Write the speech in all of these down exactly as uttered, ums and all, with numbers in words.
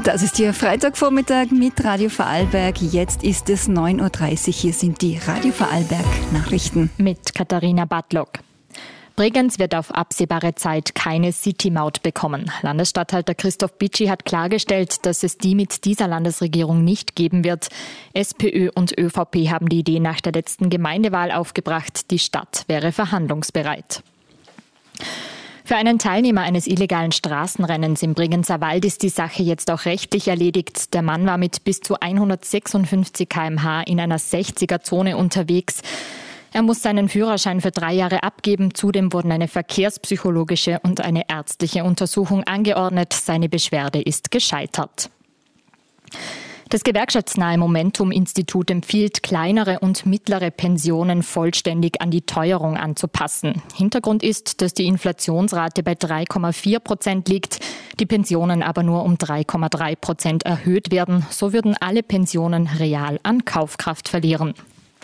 Das ist Ihr Freitagvormittag mit Radio Vorarlberg. Jetzt ist es neun Uhr dreißig. Hier sind die Radio Vorarlberg Nachrichten. Mit Katharina Bartlock. Bregenz wird auf absehbare Zeit keine City-Maut bekommen. Landesstatthalter Christoph Bitschi hat klargestellt, dass es die mit dieser Landesregierung nicht geben wird. SPÖ und ÖVP haben die Idee nach der letzten Gemeindewahl aufgebracht. Die Stadt wäre verhandlungsbereit. Für einen Teilnehmer eines illegalen Straßenrennens im Bregenzer Wald ist die Sache jetzt auch rechtlich erledigt. Der Mann war mit bis zu hundertsechsundfünfzig Kilometer pro Stunde in einer sechziger-Zone unterwegs. Er muss seinen Führerschein für drei Jahre abgeben. Zudem wurden eine verkehrspsychologische und eine ärztliche Untersuchung angeordnet. Seine Beschwerde ist gescheitert. Das gewerkschaftsnahe Momentum-Institut empfiehlt, kleinere und mittlere Pensionen vollständig an die Teuerung anzupassen. Hintergrund ist, dass die Inflationsrate bei drei Komma vier Prozent liegt, die Pensionen aber nur um drei Komma drei Prozent erhöht werden. So würden alle Pensionen real an Kaufkraft verlieren.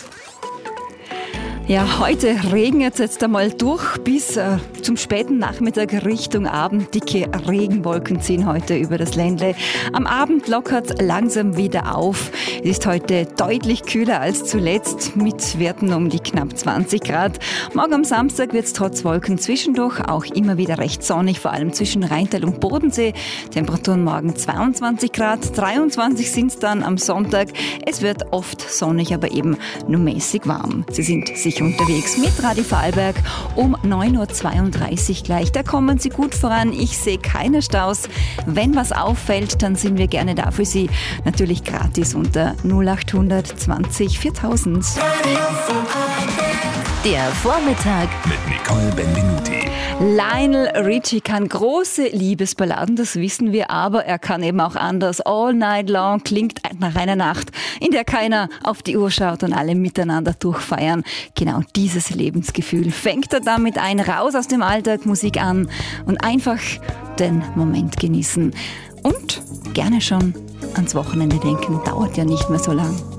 Ja, heute regnet es jetzt einmal durch bis äh, zum späten Nachmittag Richtung Abend. Dicke Regenwolken ziehen heute über das Ländle. Am Abend lockert es langsam wieder auf. Es ist heute deutlich kühler als zuletzt mit Werten um die knapp zwanzig Grad. Morgen am Samstag wird es trotz Wolken zwischendurch auch immer wieder recht sonnig, vor allem zwischen Rheintal und Bodensee. Temperaturen morgen zweiundzwanzig Grad, dreiundzwanzig sind es dann am Sonntag. Es wird oft sonnig, aber eben nur mäßig warm. Sie sind sicher unterwegs mit Radio Vorarlberg um neun Uhr zweiunddreißig gleich. Da kommen Sie gut voran. Ich sehe keine Staus. Wenn was auffällt, dann sind wir gerne da für Sie. Natürlich gratis unter null acht zwanzig viertausend. Der Vormittag mit Nicole Benvenuti. Lionel Richie kann große Liebesballaden, das wissen wir, aber er kann eben auch anders. All Night Long klingt nach einer Nacht, in der keiner auf die Uhr schaut und alle miteinander durchfeiern. Genau dieses Lebensgefühl fängt er damit ein, raus aus dem Alltag, Musik an und einfach den Moment genießen. Und gerne schon ans Wochenende denken, dauert ja nicht mehr so lang.